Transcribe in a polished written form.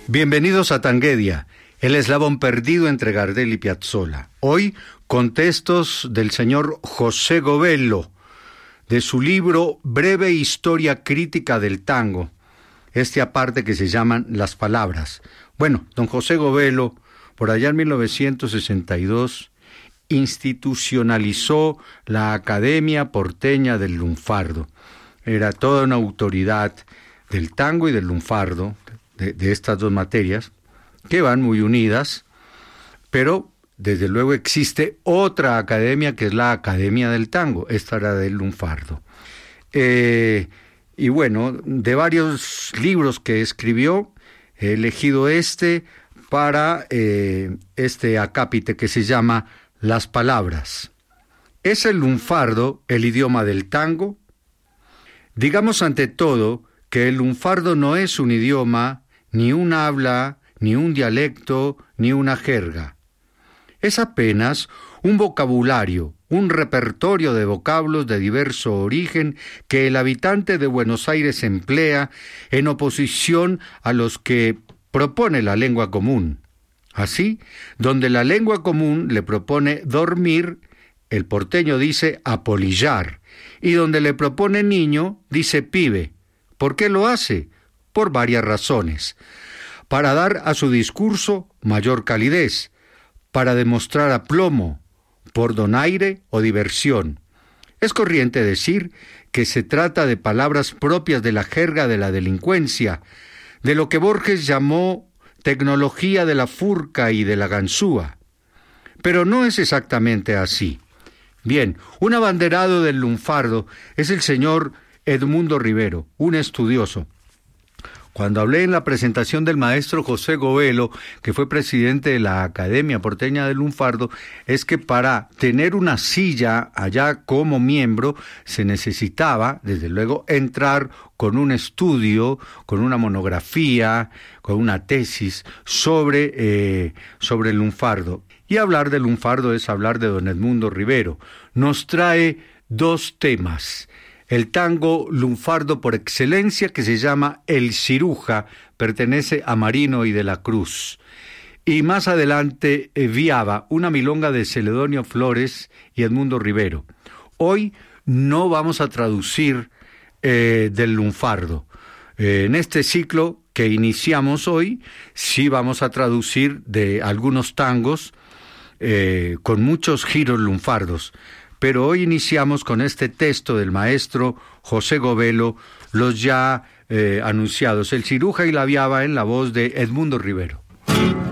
Bienvenidos a Tanguedia, el eslabón perdido entre Gardel y Piazzolla. Hoy con textos del señor José Govelo, de su libro Breve Historia Crítica del Tango, aparte que se llaman Las Palabras. Bueno, don José Govelo, por allá en 1962, institucionalizó la Academia Porteña del Lunfardo. Era toda una autoridad del tango y del lunfardo, de estas dos materias, que van muy unidas, pero desde luego existe otra academia que es la Academia del Tango, esta era del lunfardo. Y bueno, de varios libros que escribió, he elegido para este acápite que se llama Las Palabras. ¿Es el lunfardo el idioma del tango? Digamos ante todo que el lunfardo no es un idioma, ni un habla, ni un dialecto, ni una jerga. Es apenas un vocabulario, un repertorio de vocablos de diverso origen que el habitante de Buenos Aires emplea en oposición a los que propone la lengua común. Así, donde la lengua común le propone dormir, el porteño dice apolillar, y donde le propone niño, dice pibe. ¿Por qué lo hace? Por varias razones. Para dar a su discurso mayor calidez, para demostrar aplomo, por donaire o diversión. Es corriente decir que se trata de palabras propias de la jerga de la delincuencia, de lo que Borges llamó tecnología de la furca y de la ganzúa. Pero no es exactamente así. Bien, un abanderado del lunfardo es el señor Edmundo Rivero, un estudioso. Cuando hablé en la presentación del maestro José Govelo, que fue presidente de la Academia Porteña del Lunfardo, es que para tener una silla allá como miembro se necesitaba, desde luego, entrar con un estudio, con una monografía, con una tesis sobre el lunfardo. Y hablar del lunfardo es hablar de don Edmundo Rivero. Nos trae dos temas. El tango lunfardo por excelencia, que se llama El Ciruja, pertenece a Marino y de la Cruz. Y más adelante, Viaba, una milonga de Celedonio Flores y Edmundo Rivero. Hoy no vamos a traducir del lunfardo. En este ciclo que iniciamos hoy, sí vamos a traducir de algunos tangos con muchos giros lunfardos. Pero hoy iniciamos con este texto del maestro José Govelo, los ya anunciados, El Ciruja y la Viaba, en la voz de Edmundo Rivero.